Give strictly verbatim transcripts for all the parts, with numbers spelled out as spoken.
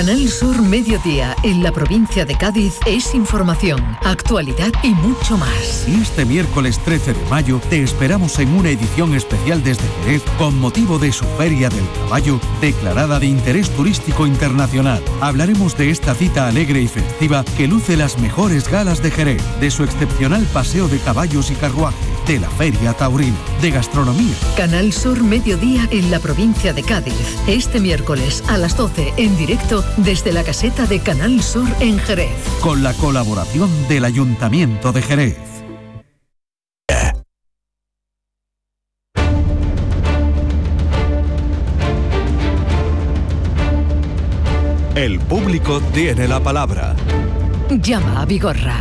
Canal Sur Mediodía, en la provincia de Cádiz, es información, actualidad y mucho más. Y este miércoles trece de mayo te esperamos en una edición especial desde Jerez con motivo de su Feria del Caballo, declarada de interés turístico internacional. Hablaremos de esta cita alegre y festiva que luce las mejores galas de Jerez, de su excepcional paseo de caballos y carruajes, de la Feria Taurina, de gastronomía. Canal Sur Mediodía en la provincia de Cádiz, este miércoles a las doce en directo desde la caseta de Canal Sur en Jerez. Con la colaboración del Ayuntamiento de Jerez. El público tiene la palabra. Llama a Vigorra.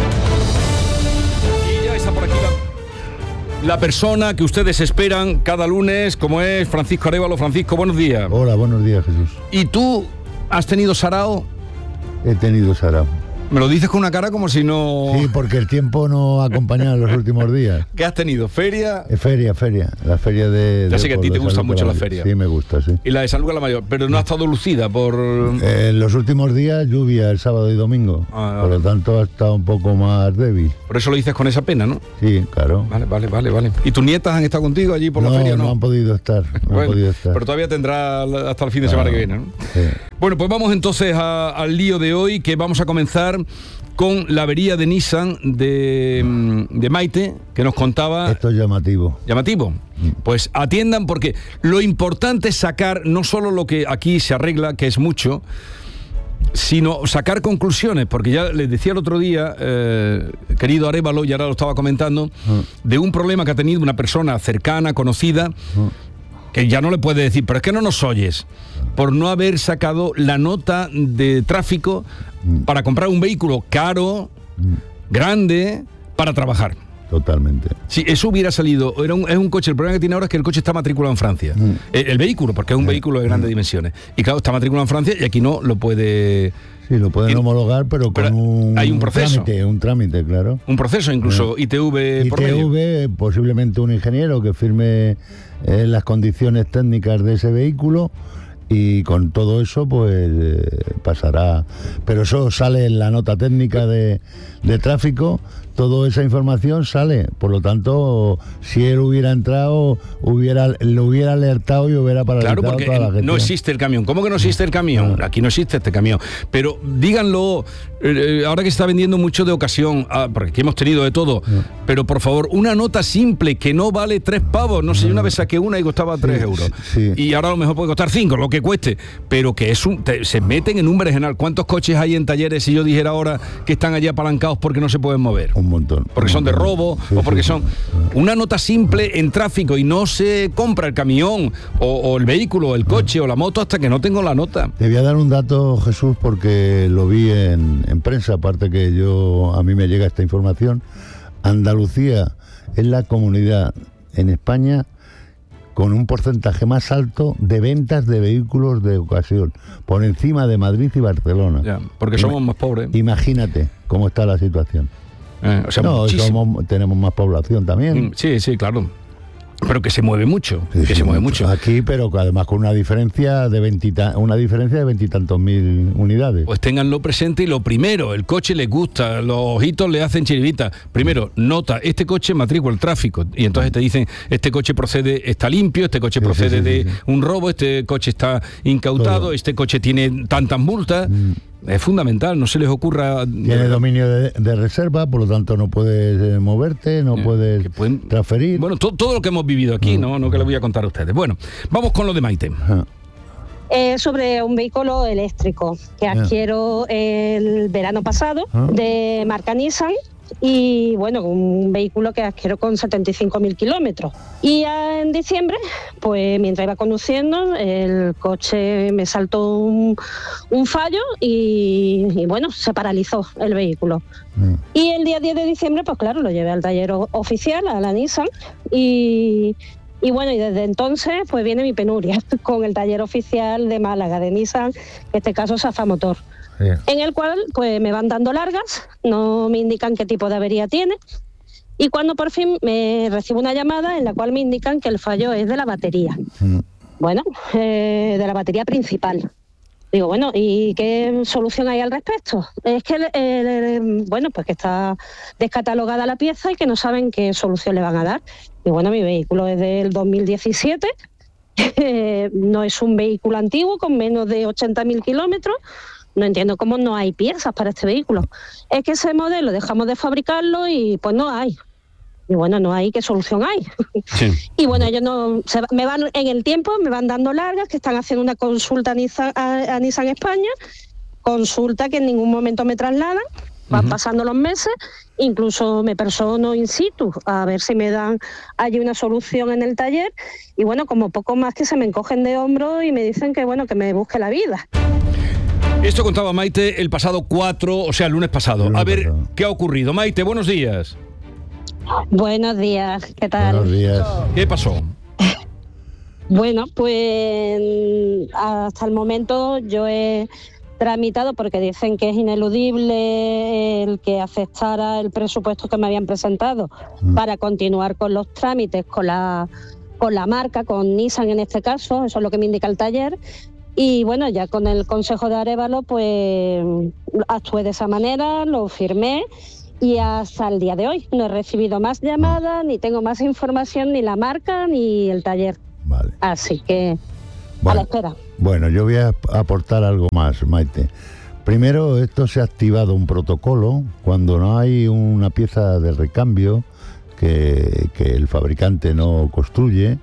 Y ya está por aquí la, la persona que ustedes esperan cada lunes, como es Francisco Arévalo. Francisco, buenos días. Hola, buenos días, Jesús. ¿Y tú has tenido sarao? He tenido sarao. Me lo dices con una cara como si no... Sí, porque el tiempo no ha acompañado en los últimos días. ¿Qué has tenido? ¿Feria? Eh, feria, feria. La feria de... Ya de sé que a ti te gusta mucho la feria. Sí, me gusta, sí. Y la de San Lucas la Mayor, pero no ha estado lucida por... Eh, en los últimos días, lluvia el sábado y domingo. Ah, por lo tanto, ha estado un poco más débil. Por eso lo dices con esa pena, ¿no? Sí, claro. Vale, vale, vale, vale. ¿Y tus nietas han estado contigo allí por no, la feria o no? No, han podido estar. No bueno, han podido estar. Pero todavía tendrá hasta el fin de claro, semana que viene, ¿no? Sí. Bueno, pues vamos entonces a, al lío de hoy, que vamos a comenzar con la avería de Nissan de, de Maite, que nos contaba... Esto es llamativo. ¿Llamativo? Pues atiendan, porque lo importante es sacar no solo lo que aquí se arregla, que es mucho, sino sacar conclusiones, porque ya les decía el otro día, eh, querido Arévalo, y ahora lo estaba comentando, uh. de un problema que ha tenido una persona cercana, conocida, uh. que ya no le puede decir, pero es que no nos oyes, por no haber sacado la nota de tráfico para comprar un vehículo caro, grande, para trabajar. Totalmente. Si eso hubiera salido, era un, es un coche, el problema que tiene ahora es que el coche está matriculado en Francia. Mm. El, el vehículo, porque es un mm. vehículo de grandes mm. dimensiones. Y claro, está matriculado en Francia y aquí no lo puede... Sí, lo pueden homologar, pero, pero con un, hay un proceso. trámite, un trámite, claro. Un proceso, incluso I T V por medio. I T V, posiblemente un ingeniero que firme eh, las condiciones técnicas de ese vehículo, y con todo eso pues eh, pasará, pero eso sale en la nota técnica de, de tráfico, toda esa información sale, por lo tanto si él hubiera entrado, hubiera lo hubiera alertado y hubiera paralizado claro, porque toda la gestión. No existe el camión. ¿Cómo que no existe el camión? Aquí no existe este camión, pero díganlo, eh, ahora que se está vendiendo mucho de ocasión, ah, porque aquí hemos tenido de todo, no. pero por favor, una nota simple que no vale tres pavos, no sé, no. una vez saqué una y costaba tres sí, euros, sí. y ahora a lo mejor puede costar cinco, lo que cueste, pero que es un, te, se meten en un berenjenal. ¿Cuántos coches hay en talleres, si yo dijera ahora, que están allí apalancados porque no se pueden mover? Un montón. Porque un son montón. de robo, sí, o porque sí, son... Sí. Una nota simple en tráfico, y no se compra el camión, o, o el vehículo, o el coche, o la moto, hasta que no tengo la nota. Te voy a dar un dato, Jesús, porque lo vi en, en prensa, aparte que yo a mí me llega esta información. Andalucía es la comunidad en España con un porcentaje más alto de ventas de vehículos de ocasión, por encima de Madrid y Barcelona. Ya, porque somos Ima- más pobres. Imagínate cómo está la situación. Eh, o sea, no, somos, tenemos más población también. Sí, sí, claro. Pero que se mueve mucho, sí, que sí, se mueve mucho. Aquí, pero además con una diferencia de veintita, una diferencia de veintitantos mil unidades. Pues ténganlo presente, y lo primero, el coche les gusta, los ojitos le hacen chiribita. Primero, nota, este coche matrícula el tráfico, y entonces te dicen, este coche procede, está limpio, este coche sí, procede sí, sí, de sí, sí. un robo, este coche está incautado, todo. Este coche tiene tantas multas. Mm. Es fundamental, no se les ocurra... Tiene dominio de, de reserva, por lo tanto no puedes eh, moverte, no eh, puedes pueden, transferir. Bueno, to, todo lo que hemos vivido aquí, no, no que les voy a contar a ustedes. Bueno, vamos con lo de Maite. Ajá. Eh, sobre un vehículo eléctrico que adquiero el verano pasado, ¿Ah? de marca Nissan. Y bueno, un vehículo que adquiero con setenta y cinco mil kilómetros. Y en diciembre, pues mientras iba conduciendo, el coche me saltó un, un fallo y, y bueno, se paralizó el vehículo. Mm. Y el día diez de diciembre, pues claro, lo llevé al taller oficial, a la Nissan, y... Y bueno, y desde entonces pues viene mi penuria con el taller oficial de Málaga, de Nissan, en este caso Safa Motor, sí. en el cual pues me van dando largas, no me indican qué tipo de avería tiene, y cuando por fin me recibo una llamada en la cual me indican que el fallo es de la batería. Mm. Bueno, eh, de la batería principal. Digo, bueno, ¿y qué solución hay al respecto? Es que, el, el, el, bueno, pues que está descatalogada la pieza y que no saben qué solución le van a dar. Y bueno, mi vehículo es del dos mil diecisiete, eh, no es un vehículo antiguo con menos de ochenta mil kilómetros. No entiendo cómo no hay piezas para este vehículo. Es que ese modelo dejamos de fabricarlo y pues no hay. Y bueno, no hay, ¿qué solución hay? Sí. Y bueno, ellos no, se, me van en el tiempo, me van dando largas, que están haciendo una consulta a Nissan, a, a Nissan España, consulta que en ningún momento me trasladan, van uh-huh. pasando los meses, incluso me persono in situ a ver si me dan allí una solución en el taller, y bueno, como poco más que se me encogen de hombros y me dicen que bueno, que me busque la vida. Esto contaba Maite el pasado cuatro, o sea, el lunes pasado. A ver, ¿qué ha ocurrido? Maite, buenos días. Buenos días, ¿qué tal? Buenos días. ¿Qué pasó? Bueno, pues hasta el momento yo he tramitado, porque dicen que es ineludible el que aceptara el presupuesto que me habían presentado mm. para continuar con los trámites con la, con la marca, con Nissan en este caso, eso es lo que me indica el taller. Y bueno, ya con el Consejo de Arévalo, pues actué de esa manera, lo firmé. Y hasta el día de hoy no he recibido más llamadas, ni tengo más información, ni la marca, ni el taller. Vale. Así que, bueno, a la espera. Bueno, yo voy a aportar algo más, Maite. Primero, esto se ha activado un protocolo cuando no hay una pieza de recambio que, que el fabricante no construye,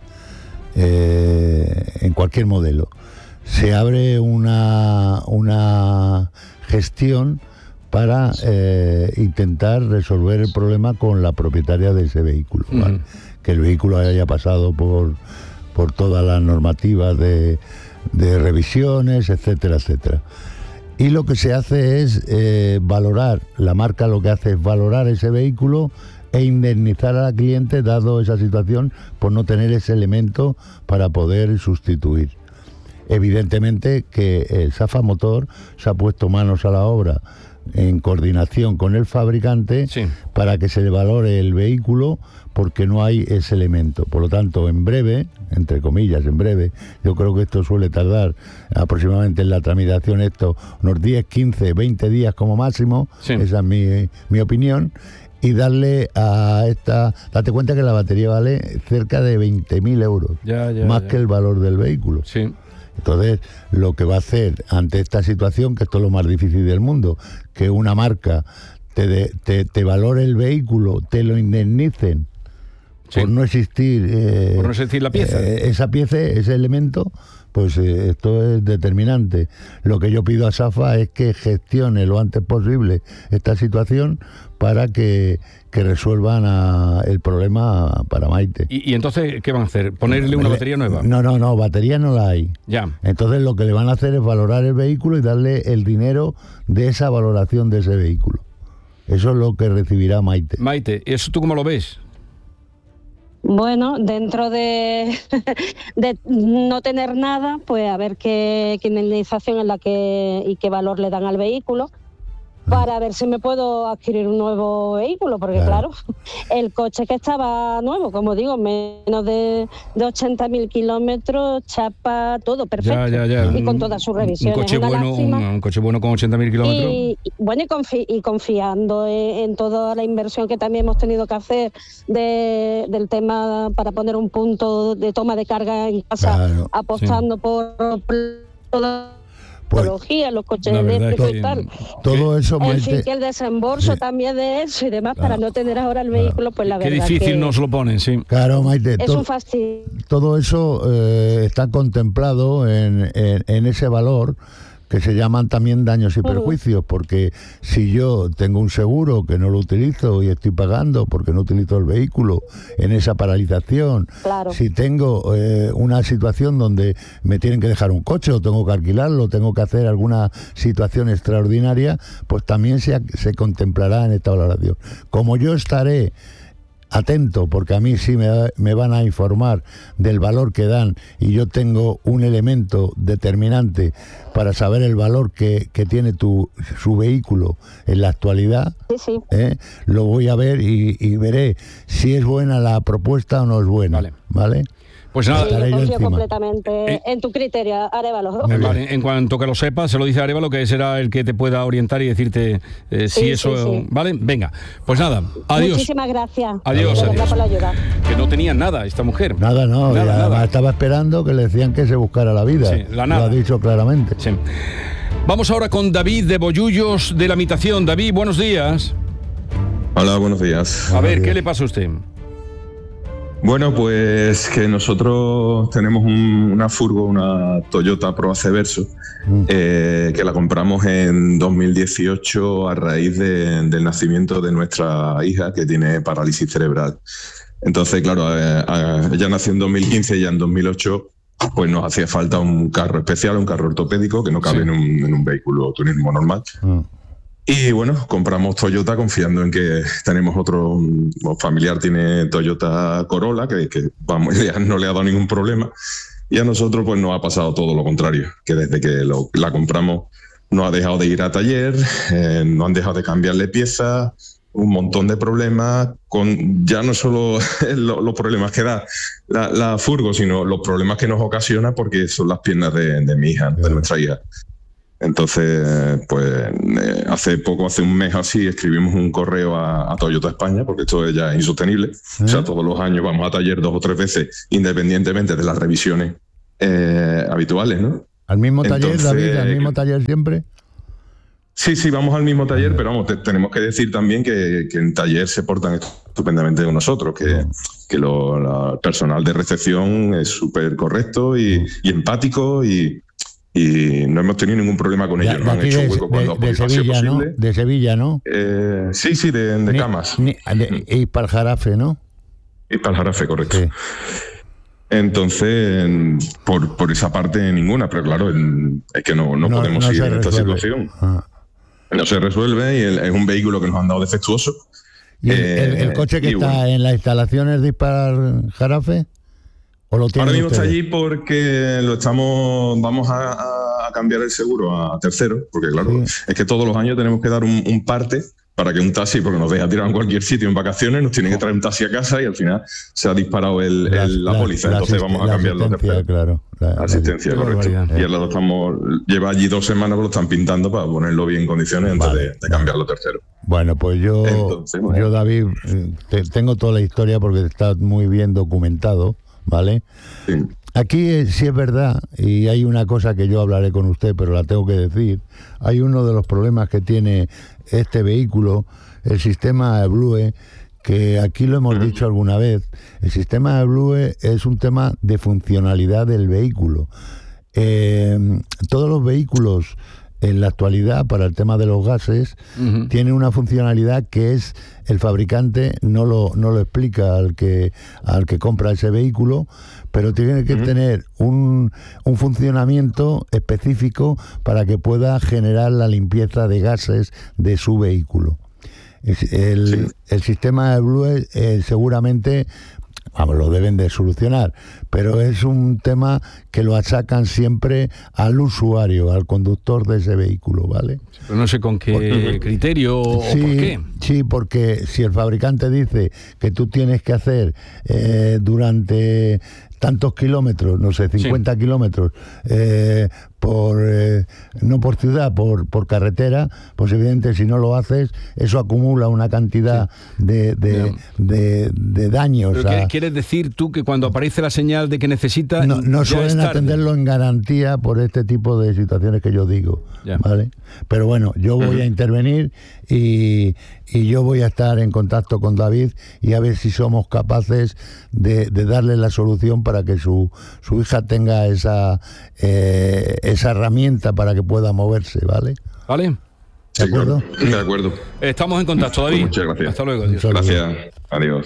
eh, en cualquier modelo. Se abre una, una gestión para eh, intentar resolver el problema con la propietaria de ese vehículo, ¿vale? Uh-huh. Que el vehículo haya pasado por, por todas las normativas de, de revisiones, etcétera, etcétera. Y lo que se hace es eh, valorar, la marca lo que hace es valorar ese vehículo e indemnizar a la cliente dado esa situación por no tener ese elemento para poder sustituir. Evidentemente que el Safa Motor se ha puesto manos a la obra en coordinación con el fabricante, sí, para que se le valore el vehículo, porque no hay ese elemento. Por lo tanto, en breve, entre comillas, en breve, yo creo que esto suele tardar aproximadamente en la tramitación esto unos diez, quince, veinte días como máximo, sí, esa es mi, mi opinión, y darle a esta... Date cuenta que la batería vale cerca de veinte mil euros, ya, ya, más ya. que el valor del vehículo. Sí. Entonces, lo que va a hacer ante esta situación, que esto es lo más difícil del mundo, que una marca te, de, te, te valore el vehículo, te lo indemnicen, sí, por no existir... Eh, por no existir la pieza. Eh, esa pieza, ese elemento, pues eh, esto es determinante. Lo que yo pido a Safa es que gestione lo antes posible esta situación para que, que resuelvan a, el problema para Maite. ¿Y, ¿Y entonces qué van a hacer? ¿Ponerle una batería nueva? No, no, no, batería no la hay. Ya. Entonces lo que le van a hacer es valorar el vehículo y darle el dinero de esa valoración de ese vehículo. Eso es lo que recibirá Maite. Maite, ¿eso tú cómo lo ves? Bueno, dentro de, de no tener nada, pues a ver qué, qué indemnización es la que y qué valor le dan al vehículo, para ver si me puedo adquirir un nuevo vehículo, porque claro, claro el coche que estaba nuevo, como digo, menos de, de ochenta mil kilómetros, chapa, todo perfecto, ya, ya, ya. y con todas sus revisiones. Un coche, bueno, un, un coche bueno con ochenta mil kilómetros. Y, y, bueno, y, confi, y confiando en, en toda la inversión que también hemos tenido que hacer de, del tema para poner un punto de toma de carga en casa, claro, apostando sí. por, por todo. Pues, los coches eléctricos y tal. Todo eso, en fin, que el desembolso sí. también de eso y demás, claro, para no tener ahora el vehículo, pues la Qué verdad difícil que nos lo ponen, sí. Claro, Maite. Es to- un fastidio. Todo eso eh, está contemplado en, en, en ese valor que se llaman también daños y perjuicios, porque si yo tengo un seguro que no lo utilizo y estoy pagando porque no utilizo el vehículo en esa paralización, claro, si tengo eh, una situación donde me tienen que dejar un coche o tengo que alquilarlo, tengo que hacer alguna situación extraordinaria, pues también se, se contemplará en esta valoración. Como yo estaré atento, porque a mí sí me, me van a informar del valor que dan y yo tengo un elemento determinante para saber el valor que, que tiene tu, su vehículo en la actualidad, sí, sí. ¿eh? Lo voy a ver y, y veré si es buena la propuesta o no es buena. Vale. ¿Vale? Pues nada. Sí, yo confío encima. completamente Eh. en tu criterio, Arévalo. Muy bien. Vale, en cuanto que lo sepas, se lo dice a Arévalo, que será el que te pueda orientar y decirte eh, si Sí, eso... sí, sí. ¿Vale? Venga, pues nada, adiós. Muchísimas gracias. Adiós, De verdad, adiós. por la ayuda. Que no tenía nada esta mujer. Nada, no, Nada, y además nada. estaba esperando que le decían que se buscara la vida. Sí, la nada. Lo ha dicho claramente. Sí. Vamos ahora con David de Bollullos de la Habitación. David, buenos días. Hola, buenos días. A ver, días. ¿qué le pasa a usted? Bueno, pues que nosotros tenemos un- una furgo, una Toyota Proace Verso, Mm. eh, que la compramos en dos mil dieciocho a raíz de- del nacimiento de nuestra hija, que tiene parálisis cerebral. Entonces, claro, eh, eh, ella nació en dos mil quince y ya en dos mil ocho pues nos hacía falta un carro especial, un carro ortopédico que no cabe Sí. en, un, en un vehículo turismo normal. Ah. Y bueno, compramos Toyota confiando en que tenemos otro un familiar, tiene Toyota Corolla, que, que vamos, ya no le ha dado ningún problema. Y a nosotros pues nos ha pasado todo lo contrario, que desde que lo- la compramos no ha dejado de ir a taller, eh, no han dejado de cambiarle piezas, un montón de problemas, con ya no solo lo- los problemas que da la, la furgo, sino los problemas que nos ocasiona porque son las piernas de, de mi hija, de nuestra hija. Entonces, pues eh, hace poco, hace un mes así, escribimos un correo a, a Toyota España, porque esto ya es insostenible. O sea, todos los años vamos a taller dos o tres veces, independientemente de las revisiones eh, habituales, ¿no? ¿Al mismo taller, Entonces, David? ¿Al mismo taller siempre? Sí, sí, vamos al mismo taller, pero vamos, te- tenemos que decir también que, que en taller se portan estupendamente con nosotros, que, que lo- la- el personal de recepción es súper correcto y, y empático y, y no hemos tenido ningún problema con De, ellos. de Nos han aquí hecho de, hueco de- cuando de ha sido Sevilla, ¿no? posible. De Sevilla, ¿no? Eh, sí, sí, de, de Ni- camas. ni- de- y para el Jarafe, ¿no? Y para el Jarafe, correcto. Sí. Entonces, en- por, por esa parte ninguna, pero claro, en- es que no, no, No- podemos no seguir se en esta resuelve. situación. Ah. No se resuelve y el- es un vehículo que nos han dado defectuoso. ¿Y el, el- el Eh, coche que y está bueno. en las instalaciones de Hispar Jarafe? ¿O lo tienen Ahora mismo está ustedes? allí porque lo estamos, vamos a, a- a cambiar el seguro a tercero, porque claro, Sí. es que todos los años tenemos que dar un, un parte para que un taxi, porque nos deja tirar en cualquier sitio en vacaciones, nos tiene que traer un taxi a casa y al final se ha disparado el, La- el- la, la- póliza, la entonces asist- vamos a la cambiarlo a asistencia, tercero. claro. La- la- Asistencia, Qué correcto. barbaridad. Y ahora lo estamos, lleva allí dos semanas, pero lo están pintando para ponerlo bien en condiciones antes Vale, de, de cambiarlo a tercero. Bueno, pues yo, Entonces, bueno. yo David, eh, te- tengo toda la historia porque está muy bien documentado, ¿vale? Sí. Aquí eh, sí es verdad, y hay una cosa que yo hablaré con usted, pero la tengo que decir. Hay uno de los problemas que tiene este vehículo, el sistema Blue, que aquí lo hemos dicho alguna vez. El sistema Blue es un tema de funcionalidad del vehículo. Eh, todos los vehículos en la actualidad, para el tema de los gases, Ujú. tienen una funcionalidad que es el fabricante no lo no lo explica al que al que compra ese vehículo, pero tiene que tener un, un funcionamiento específico para que pueda generar la limpieza de gases de su vehículo. Es- El, Sí. el sistema de Blue eh, seguramente, vamos, lo deben de solucionar, pero es un tema que lo achacan siempre al usuario, al conductor de ese vehículo, ¿vale? Pero no sé con qué criterio o Sí, por qué. sí, porque si el fabricante dice que tú tienes que hacer eh, durante tantos kilómetros, no sé, cincuenta kilómetros, eh, por eh, no por ciudad, por, por carretera, pues evidente si no lo haces, eso acumula una cantidad de, de, Ya. de, de daños. Pero a- ¿qué- ¿Quieres decir tú que cuando aparece la señal de que necesita no, no ya es suelen tarde? atenderlo en garantía por este tipo de situaciones que yo digo, Ya. ¿vale? Pero bueno, yo voy a intervenir y, y yo voy a estar en contacto con David y a ver si somos capaces de, de darle la solución para que su, su hija tenga esa, eh, esa herramienta para que pueda moverse, ¿vale? ¿Vale? ¿De Sí, acuerdo? claro. De acuerdo. Estamos en contacto, David. Pues muchas gracias. Hasta luego. Adiós. Saludos. Gracias. Adiós.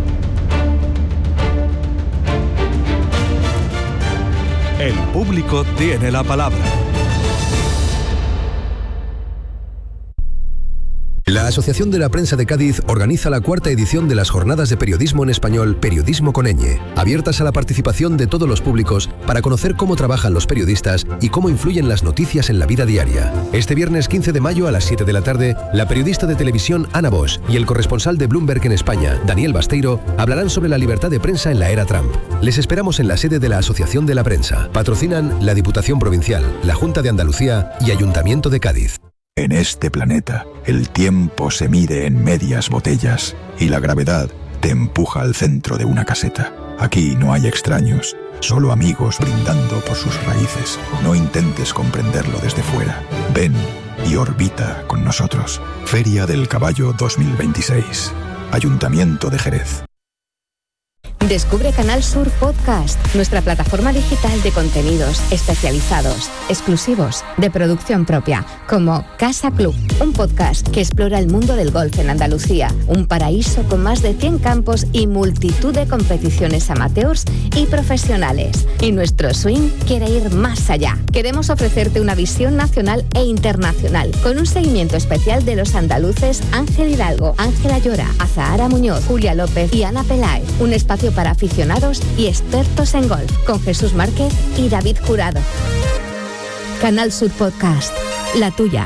El público tiene la palabra. La Asociación de la Prensa de Cádiz organiza la cuarta edición de las Jornadas de Periodismo en Español, Periodismo con ñ, abiertas a la participación de todos los públicos para conocer cómo trabajan los periodistas y cómo influyen las noticias en la vida diaria. Este viernes quince de mayo a las siete de la tarde, la periodista de televisión Ana Bosch y el corresponsal de Bloomberg en España, Daniel Basteiro, hablarán sobre la libertad de prensa en la era Trump. Les esperamos en la sede de la Asociación de la Prensa. Patrocinan la Diputación Provincial, la Junta de Andalucía y Ayuntamiento de Cádiz. En este planeta, el tiempo se mide en medias botellas y la gravedad te empuja al centro de una caseta. Aquí no hay extraños, solo amigos brindando por sus raíces. No intentes comprenderlo desde fuera. Ven y orbita con nosotros. Feria del Caballo dos mil veintiséis. Ayuntamiento de Jerez. Descubre Canal Sur Podcast, nuestra plataforma digital de contenidos especializados, exclusivos, de producción propia, como Casa Club, un podcast que explora el mundo del golf en Andalucía, un paraíso con más de cien campos y multitud de competiciones amateurs y profesionales. Y nuestro swing quiere ir más allá. Queremos ofrecerte una visión nacional e internacional, con un seguimiento especial de los andaluces Ángel Hidalgo, Ángela Llora, Azahara Muñoz, Julia López y Ana Peláez. Un espacio para aficionados y expertos en golf, con Jesús Márquez y David Jurado. Canal Sur Podcast, la tuya.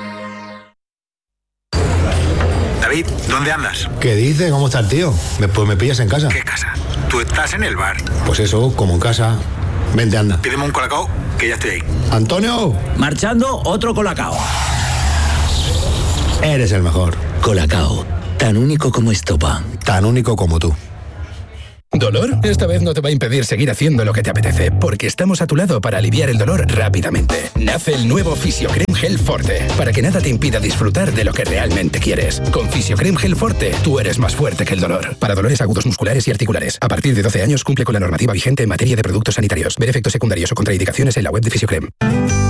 David, ¿dónde andas? ¿Qué dices? ¿Cómo está el tío? Me, pues me pillas en casa. ¿Qué casa? Tú estás en el bar. Pues eso, como en casa. Vente, anda. Pídeme un colacao, que ya estoy ahí. ¡Antonio! Marchando, otro colacao. Eres el mejor. Colacao, tan único como estopa. Tan único como tú. ¿Dolor? Esta vez no te va a impedir seguir haciendo lo que te apetece, porque estamos a tu lado para aliviar el dolor rápidamente. Nace el nuevo Fisiocrem Gel Forte, para que nada te impida disfrutar de lo que realmente quieres. Con Fisiocrem Gel Forte, tú eres más fuerte que el dolor. Para dolores agudos musculares y articulares. A partir de doce años cumple con la normativa vigente en materia de productos sanitarios. Ver efectos secundarios o contraindicaciones en la web de Fisiocrem.